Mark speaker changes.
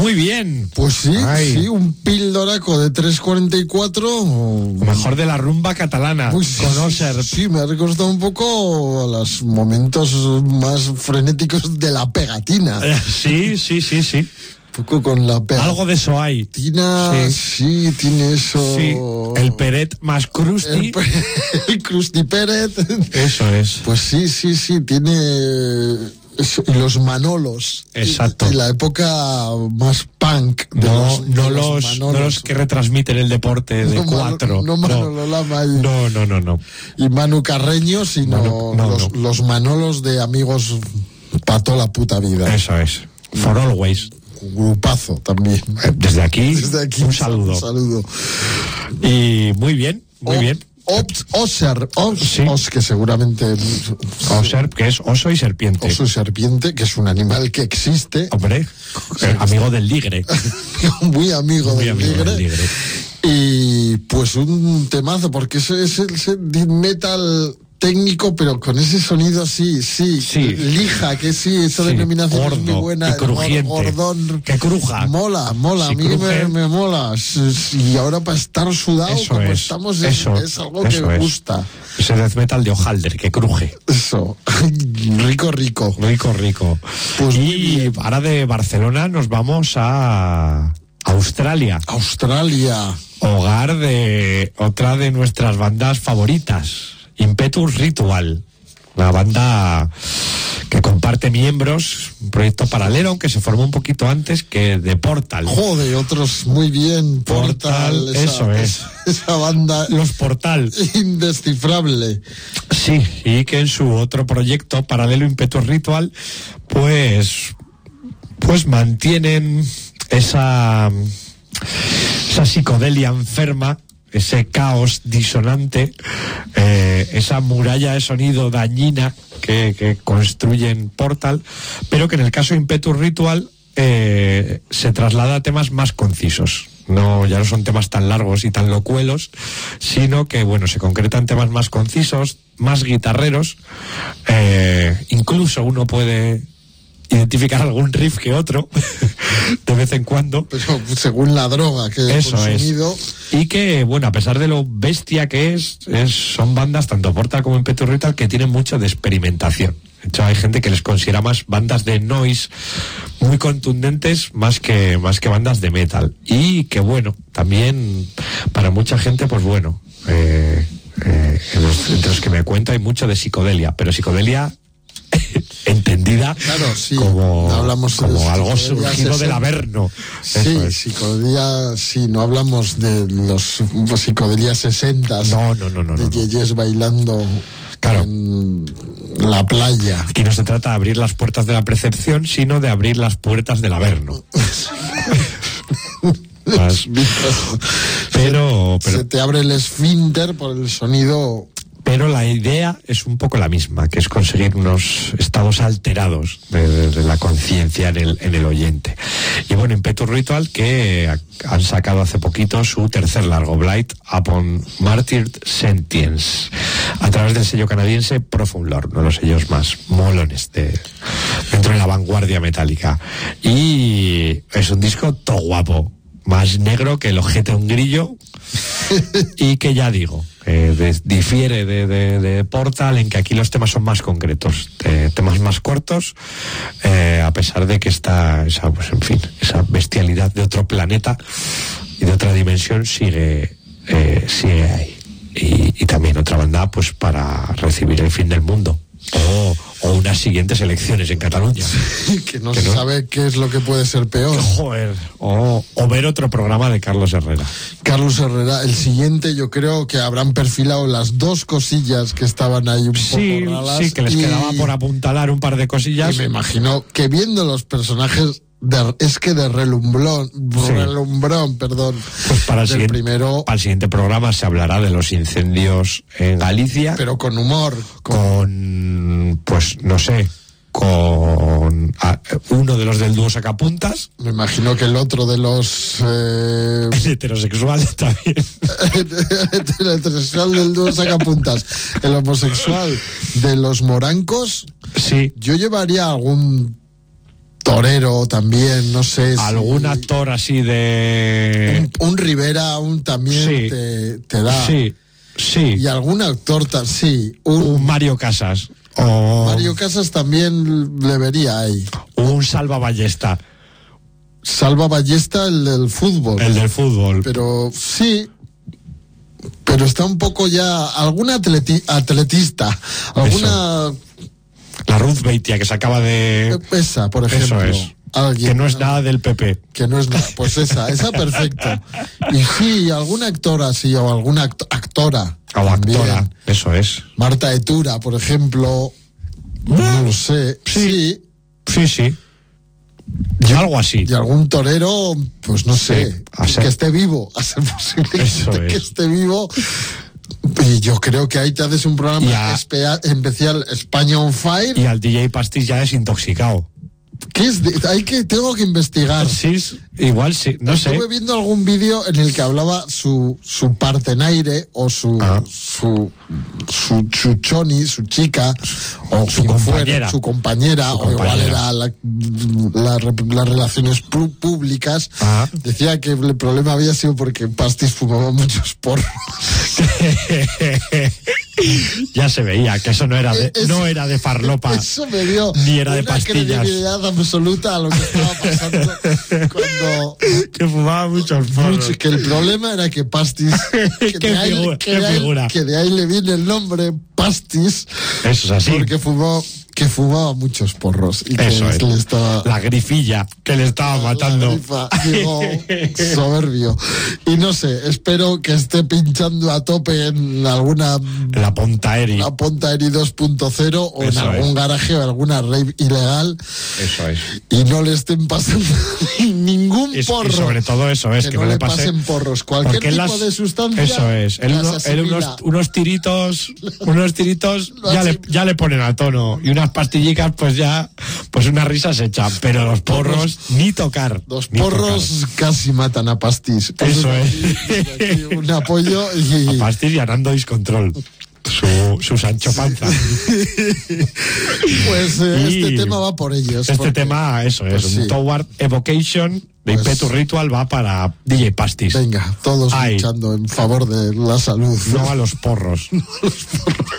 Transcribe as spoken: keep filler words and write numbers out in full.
Speaker 1: Muy bien.
Speaker 2: Pues sí,
Speaker 1: Ay.
Speaker 2: sí, un pildoraco de tres cuarenta y cuatro.
Speaker 1: Mejor de la rumba catalana,
Speaker 2: Pues
Speaker 1: con Oser.
Speaker 2: Sí, me ha recostado un poco a los momentos más frenéticos de la pegatina.
Speaker 1: Sí, sí, sí, sí.
Speaker 2: Un poco con la pegatina.
Speaker 1: Algo de eso hay.
Speaker 2: Sí,
Speaker 1: Sí.
Speaker 2: sí, tiene eso.
Speaker 1: Sí, el Peret más Krusty.
Speaker 2: El, pe- el Krusty Peret.
Speaker 1: Eso es.
Speaker 2: Pues sí, sí, sí, tiene eso, y los Manolos.
Speaker 1: Exacto.
Speaker 2: Y, y la época más punk de
Speaker 1: No,
Speaker 2: los, de
Speaker 1: no,
Speaker 2: los
Speaker 1: los,
Speaker 2: Manolos.
Speaker 1: no los que retransmiten el deporte de
Speaker 2: No Mano-
Speaker 1: cuatro.
Speaker 2: no Manolo Lama y-
Speaker 1: no, no, no, no.
Speaker 2: y Manu Carreño, sino
Speaker 1: Manu- no,
Speaker 2: los,
Speaker 1: no.
Speaker 2: los Manolos de amigos para toda la puta vida.
Speaker 1: Eso es. For always.
Speaker 2: Grupazo también.
Speaker 1: Desde aquí,
Speaker 2: Desde aquí
Speaker 1: un saludo.
Speaker 2: Un saludo.
Speaker 1: Y muy bien, muy
Speaker 2: O-
Speaker 1: bien.
Speaker 2: Ops, Oser, Ops,
Speaker 1: Sí.
Speaker 2: Os, que seguramente
Speaker 1: Oser, que es oso y serpiente.
Speaker 2: oso y serpiente, que es un animal que existe,
Speaker 1: Hombre, eh, amigo del ligre.
Speaker 2: muy amigo,
Speaker 1: Muy
Speaker 2: del,
Speaker 1: amigo
Speaker 2: tigre.
Speaker 1: del ligre.
Speaker 2: Y pues un temazo, porque ese es el ese death metal técnico, pero con ese sonido sí, sí,
Speaker 1: Sí.
Speaker 2: lija, que sí, esa
Speaker 1: Sí,
Speaker 2: denominación es muy
Speaker 1: gordo
Speaker 2: buena.
Speaker 1: y
Speaker 2: el gor-
Speaker 1: crujiente.
Speaker 2: Gordón.
Speaker 1: Que cruja.
Speaker 2: Mola, mola,
Speaker 1: Si
Speaker 2: a mí me,
Speaker 1: cruje.
Speaker 2: me mola. S- s- Y ahora para estar sudado
Speaker 1: Eso
Speaker 2: como
Speaker 1: es.
Speaker 2: estamos es,
Speaker 1: eso,
Speaker 2: es algo
Speaker 1: eso
Speaker 2: que
Speaker 1: es.
Speaker 2: gusta.
Speaker 1: Ese death metal de Ojalder, que cruje.
Speaker 2: Eso, rico, rico.
Speaker 1: Rico, rico.
Speaker 2: Pues muy
Speaker 1: y
Speaker 2: bien.
Speaker 1: ahora de Barcelona nos vamos a Australia,
Speaker 2: Australia.
Speaker 1: hogar de otra de nuestras bandas favoritas, Impetus Ritual. Una banda que comparte miembros, un proyecto paralelo, aunque se formó un poquito antes que de Portal.
Speaker 2: Joder, otros muy bien.
Speaker 1: Portal,
Speaker 2: Portal, esa,
Speaker 1: eso es.
Speaker 2: Esa banda
Speaker 1: Los Portal.
Speaker 2: indescifrable.
Speaker 1: Sí, y que en su otro proyecto paralelo, Impetus Ritual, pues, pues mantienen esa, esa psicodelia enferma, ese caos disonante, eh, esa muralla de sonido dañina que, que construyen Portal, pero que en el caso de Impetus Ritual eh, se traslada a temas más concisos. No, ya no son temas tan largos y tan locuelos, sino que, bueno, se concretan temas más concisos, más guitarreros, eh, incluso uno puede identificar algún riff que otro, de vez en cuando.
Speaker 2: Pero según la droga que he
Speaker 1: Eso
Speaker 2: consumido.
Speaker 1: es. Y que, bueno, a pesar de lo bestia que es, es son bandas, tanto Portal como Impetus Ritual, que tienen mucho de experimentación. De hecho, hay gente que les considera más bandas de noise muy contundentes más que, más que bandas de metal. Y que, bueno, también para mucha gente, pues bueno, eh, eh, en los- entre los que me cuento hay mucho de psicodelia, pero psicodelia entendida
Speaker 2: Claro, sí.
Speaker 1: como,
Speaker 2: Hablamos de
Speaker 1: como algo
Speaker 2: psicodelia
Speaker 1: surgido del
Speaker 2: sesenta.
Speaker 1: Averno.
Speaker 2: Sí,
Speaker 1: Eso es.
Speaker 2: psicodelia, sí, no hablamos de los psicodelia sesenta.
Speaker 1: No, no, no, no,
Speaker 2: De
Speaker 1: no, no.
Speaker 2: yeyes bailando
Speaker 1: Claro.
Speaker 2: en la playa.
Speaker 1: Aquí no se trata de abrir las puertas de la percepción, sino de abrir las puertas del Averno. Más- pero,
Speaker 2: Se
Speaker 1: pero,
Speaker 2: te abre el esfínter por el sonido.
Speaker 1: pero la idea es un poco la misma, que es conseguir unos estados alterados de, de- de la conciencia en el, en el oyente. Y bueno, Impetus Ritual, que ha- han sacado hace poquito su tercer largo, Blight Upon Martyred Sentience, a través del sello canadiense Profound Lore, uno de los sellos más molones de, dentro de la vanguardia metálica. Y es un disco todo guapo, más negro que el ojete de un grillo, y que ya digo, eh, de- difiere de, de- de Portal en que aquí los temas son más concretos, de- temas más cortos, eh, a pesar de que está esa, pues en fin, esa bestialidad de otro planeta y de otra dimensión sigue, eh, sigue ahí. Y, y también otra banda pues para recibir el fin del mundo o, o unas siguientes elecciones en Cataluña.
Speaker 2: Que no
Speaker 1: Que
Speaker 2: se
Speaker 1: no.
Speaker 2: sabe qué es lo que puede ser peor.
Speaker 1: Joder, o, o ver otro programa de Carlos Herrera.
Speaker 2: Carlos Herrera, el siguiente yo creo que habrán perfilado las dos cosillas que estaban ahí un
Speaker 1: Sí,
Speaker 2: poco raras.
Speaker 1: sí, que les
Speaker 2: y-
Speaker 1: quedaba por apuntalar un par de cosillas.
Speaker 2: Y me imagino que viendo los personajes de, es que de relumbrón,
Speaker 1: Sí.
Speaker 2: relumbrón, perdón,
Speaker 1: Pues para el,
Speaker 2: del
Speaker 1: siguiente,
Speaker 2: primero,
Speaker 1: para el siguiente programa se hablará de los incendios en Galicia,
Speaker 2: pero con humor, con,
Speaker 1: con, pues no sé, con a- uno de los del dúo Sacapuntas,
Speaker 2: me imagino que el otro de los eh,
Speaker 1: el heterosexual también.
Speaker 2: el heterosexual del dúo Sacapuntas, el homosexual de los morancos.
Speaker 1: Sí,
Speaker 2: Yo llevaría algún torero también, no sé.
Speaker 1: Algún
Speaker 2: si
Speaker 1: actor así de...
Speaker 2: Un, un Rivera un también
Speaker 1: Sí.
Speaker 2: te, te da.
Speaker 1: Sí, sí.
Speaker 2: Y algún actor, ta- sí. Un,
Speaker 1: Un Mario Casas. O
Speaker 2: Mario Casas también le vería ahí.
Speaker 1: un Salva Ballesta,
Speaker 2: Salva Ballesta, el del fútbol.
Speaker 1: el del fútbol.
Speaker 2: Pero sí, pero está un poco ya. Algún atleti, atletista, alguna.
Speaker 1: La Ruth Beitia, que se acaba de...
Speaker 2: Esa, por ejemplo.
Speaker 1: Eso es.
Speaker 2: Alguien,
Speaker 1: Que no es nada del P P.
Speaker 2: Que no es nada. Pues esa, esa perfecto. Y sí, algún actor así, o alguna act- actora.
Speaker 1: O
Speaker 2: también.
Speaker 1: actora. Eso es.
Speaker 2: Marta Etura, por ejemplo. No lo sé. Sí.
Speaker 1: Sí, sí.
Speaker 2: Y,
Speaker 1: Algo así.
Speaker 2: Y algún torero, pues no sé.
Speaker 1: Sí, a ser-
Speaker 2: que esté vivo. A ser posible que
Speaker 1: Eso
Speaker 2: esté,
Speaker 1: es.
Speaker 2: que esté vivo. Y yo creo que ahí te haces un programa
Speaker 1: Y a-
Speaker 2: espea- especial España on Fire.
Speaker 1: Y al D J Pastis ya es intoxicado.
Speaker 2: ¿Qué es? De- hay que, tengo que investigar.
Speaker 1: Sí, igual sí, no sé.
Speaker 2: Estuve viendo algún vídeo en el que hablaba su, su partenaire o su,
Speaker 1: Ah.
Speaker 2: su, su, su choni, su chica, o
Speaker 1: Su
Speaker 2: quien fuera,
Speaker 1: compañera.
Speaker 2: su compañera,
Speaker 1: Su
Speaker 2: o igual
Speaker 1: compañera.
Speaker 2: era la, la rep- las relaciones pu- públicas.
Speaker 1: Ah.
Speaker 2: Decía que el problema había sido porque Pastis fumaba muchos porros.
Speaker 1: Ya se veía que eso no era de,
Speaker 2: Es-
Speaker 1: no era de farlopa.
Speaker 2: Eso me dio
Speaker 1: Ni era de
Speaker 2: una
Speaker 1: pastillas.
Speaker 2: credibilidad absoluta a lo que estaba pasando cuando...
Speaker 1: Que fumaba muchos porros.
Speaker 2: Mucho, que el problema era que Pastis, que,
Speaker 1: Qué
Speaker 2: de ahí,
Speaker 1: figura,
Speaker 2: que,
Speaker 1: qué
Speaker 2: de ahí-
Speaker 1: figura.
Speaker 2: que de ahí le viene el nombre Pastis,
Speaker 1: Eso es así.
Speaker 2: porque fumó, que fumaba muchos porros y que
Speaker 1: Eso es.
Speaker 2: le estaba
Speaker 1: La grifilla que le estaba
Speaker 2: la
Speaker 1: matando.
Speaker 2: grifa, digo, soberbio. Y no sé, espero que esté pinchando a tope en alguna
Speaker 1: La Ponta Eri.
Speaker 2: la Ponta Eri dos punto cero o en
Speaker 1: Eso
Speaker 2: algún
Speaker 1: es.
Speaker 2: garaje o alguna rave ilegal
Speaker 1: Eso es.
Speaker 2: y no le estén pasando ningún
Speaker 1: Y,
Speaker 2: porro.
Speaker 1: y sobre todo eso es
Speaker 2: que,
Speaker 1: que,
Speaker 2: no,
Speaker 1: no
Speaker 2: le
Speaker 1: le pase
Speaker 2: pasen porros. Cualquier
Speaker 1: porque
Speaker 2: tipo
Speaker 1: las-
Speaker 2: de sustancia.
Speaker 1: Eso es. Él,
Speaker 2: las
Speaker 1: uno- él
Speaker 2: asimila.
Speaker 1: unos, unos tiritos, unos tiritos
Speaker 2: Lo
Speaker 1: ya le,
Speaker 2: asimila.
Speaker 1: ya le ponen a tono. Y unas pastillicas, pues ya, pues unas risas se echan. Pero los porros, ni tocar.
Speaker 2: Los
Speaker 1: ni
Speaker 2: porros casi matan a Pastis. Por
Speaker 1: Eso
Speaker 2: desde
Speaker 1: es.
Speaker 2: aquí- desde aquí un apoyo y.
Speaker 1: tocar. A Pastis ganando discontrol. Su, su Sancho Panza.
Speaker 2: Pues eh,
Speaker 1: Y
Speaker 2: este tema va por ellos.
Speaker 1: Este
Speaker 2: porque-
Speaker 1: tema, eso es.
Speaker 2: pues
Speaker 1: un
Speaker 2: sí.
Speaker 1: Toward Evocation de
Speaker 2: Pues-
Speaker 1: Impetu Ritual va para D J Pastis.
Speaker 2: Venga, todos
Speaker 1: Ay.
Speaker 2: luchando en favor de la salud.
Speaker 1: No a los porros.